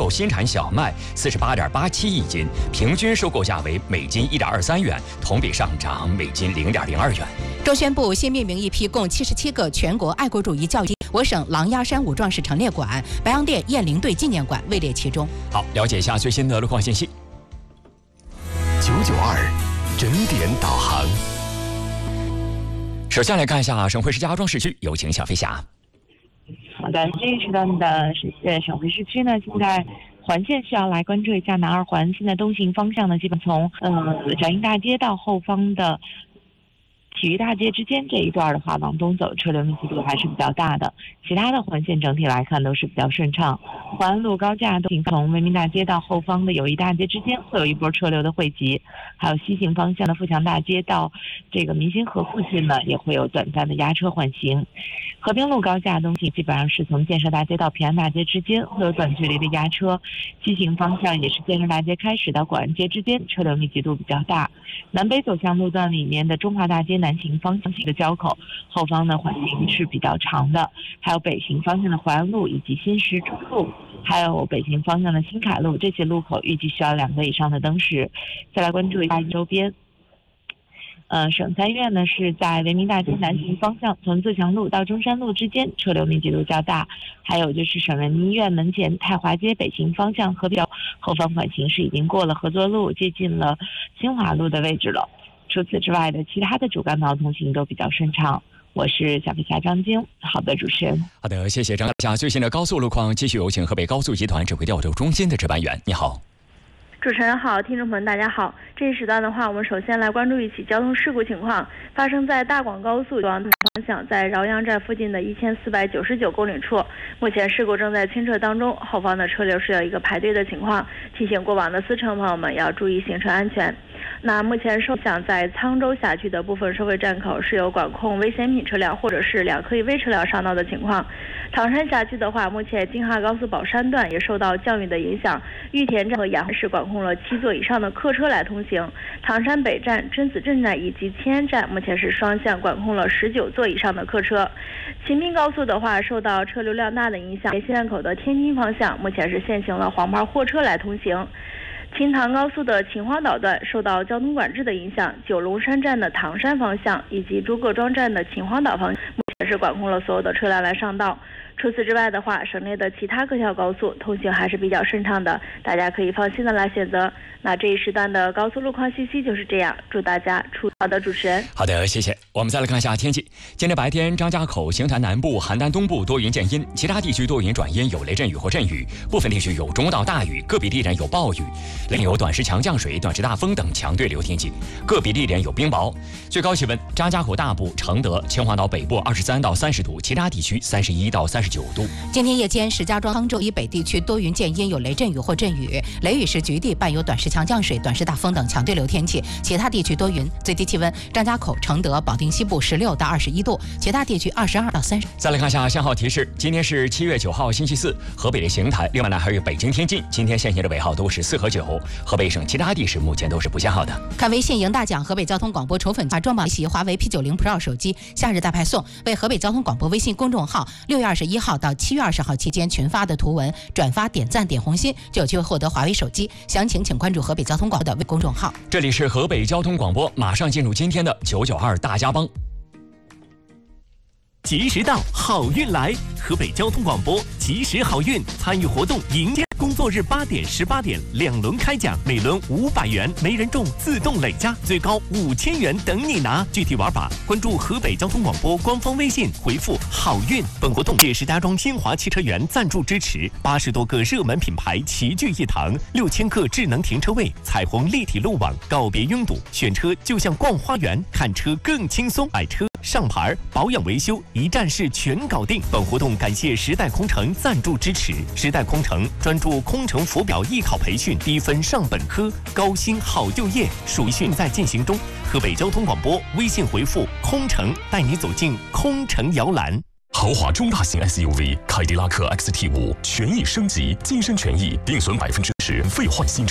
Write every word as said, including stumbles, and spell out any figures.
新产小麦四十八点八七亿斤，平均收购价为每斤一点二三元，同比上涨每斤零点零二元。 州宣布新命名一批共七十七个全国爱国主义教育。我省狼牙山武壮士陈列馆、白洋淀雁翎队纪念馆位列其中。 好，了解一下最新的路况信息。 九九二整点导航。 首先来看一下省会石家庄市区，有请小飞侠。 好的，这一时段的呃省会市区呢，现在环线需要来关注一下南二环，现在东行方向呢，基本从呃展英大街到后方的体育大街之间这一段的话，往东走车流密集度还是比较大的，其他的环线整体来看都是比较顺畅。淮安路高架东行从文明大街到后方的友谊大街之间会有一波车流的汇集，还有西行方向的富强大街到这个民心河附近呢，也会有短暂的压车缓行。和平路高架东行基本上是从建设大街到平安大街之间会有短距离的压车，西行方向也是建设大街开始到广安街之间车流密集度比较大。南北走向路段里面的中华大街南行方向的交口后方的缓行是比较长的，还有北行方向的淮安路以及新石中路，还有北行方向的新凯路，这些路口预计需要两个以上的灯时。再来关注一下周边。呃，省三院呢是在文明大街南行方向，从自强路到中山路之间车流密集度较大。还有就是省人民医院门前太华街北行方向和平后方缓行是已经过了合作路，接近了新华路的位置了。除此之外的其他的主干道通行都比较顺畅。我是小飞侠张晶。好的，主持人。 好的，谢谢张霞。最新的高速路况，继续有请河北高速集团指挥调度中心的值班员。你好。 主持人好，听众朋友大家好。这一时段的话，我们首先来关注一起交通事故情况，发生在大广高速往南方向，在饶阳站附近的一千四百九十九公里处。目前事故正在清澈当中，后方的车流是有一个排队的情况，提醒过往的司乘朋友们要注意行车安全。那目前受想在沧州辖区的部分收费站口是有管控危险品车辆或者是两客一危车辆上道的情况。唐山辖区的话，目前京哈高速宝山段也受到降雨的影响，玉田站和阳海市管控了七座以上的客车来通行。唐山北站、真子镇站以及迁安站目前是双向管控了十九座以上的客车。秦滨高速的话，受到车流量大的影响，西站口的天津方向目前是限行了黄牌货车来通行。秦唐高速的秦皇岛段受到交通管制的影响，九龙山站的唐山方向以及诸葛庄站的秦皇岛方向目前是管控了所有的车辆来上道。除此之外的话，省内的其他各条高速通行还是比较顺畅的，大家可以放心的来选择。那这一时段的高速路况信息就是这样，祝大家出好的。主持人， 好的，谢谢。我们再来看一下天气。今天白天，张家口、邢台南部、邯郸东部多云见阴，其他地区多云转阴，有雷阵雨或阵雨，部分地区有中到大雨，个别地点有暴雨，另有短时强降水、短时大风等强对流天气，个别地点有冰雹。最高气温，张家口大部、承德、秦皇岛北部二十三到三十度，其他地区三十一到三十九度。 今天夜间，石家庄、沧州以北地区多云见阴，有雷阵雨或阵雨，雷雨时局地伴有短时强降水、短时大风等强对流天气，其他地区多云。最低气温，张家口、承德、保定西部十六到二十一度，其他地区二十二到三十。 再来看一下限号提示，今天是七月九号星期四，河北的邢台，另外呢还有北京、天津，今天限行的尾号都是四和九。河北省其他地市目前都是不限号的。 看微信赢大奖，河北交通广播宠粉价，中榜喜华为 P 九十 Pro 手机夏日大派送，为河北交通广播微信公众号六月二十一号到七月二十号期间群发的图文转发点赞点红心，就有机会获得华为手机。详情请关注河北交通广播的微公众号。 这里是河北交通广播，马上进入今天的九九二大家帮。 及时到，好运来！河北交通广播及时好运，参与活动迎接。工作日八点、十八点两轮开奖，每轮五百元，没人中自动累加，最高五千元等你拿。具体玩法，关注河北交通广播官方微信，回复“好运”。本活动届石家庄新华汽车园赞助支持，八十多个热门品牌齐聚一堂，六千个智能停车位，彩虹立体路网，告别拥堵，选车就像逛花园，看车更轻松。买车、上牌、保养维修一站式全搞定。本活动感谢时代空乘赞助支持，时代空乘专注空乘浮表艺考培训，低分上本科，高薪好就业，暑训在进行中。河北交通广播微信回复空乘，带你走进空乘摇篮。 豪华中大型 S U V 凯迪拉克 X T 五全翼升级，机身权益并损百分之十，费换新车。